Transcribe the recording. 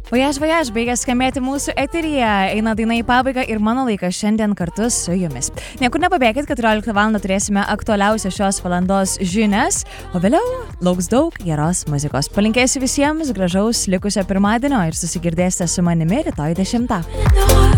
Vojaž, baigė skambėti mūsų eteryje, eina daina į pabaigą ir mano laikas šiandien kartu su jumis. Niekur nepabėkit, 14 val. Turėsime aktualiausią šios valandos žinias, o vėliau lauks daug geros muzikos. Palinkėsiu visiems gražaus likusio pirmadienio ir susigirdėsite su manimi rytoj 10.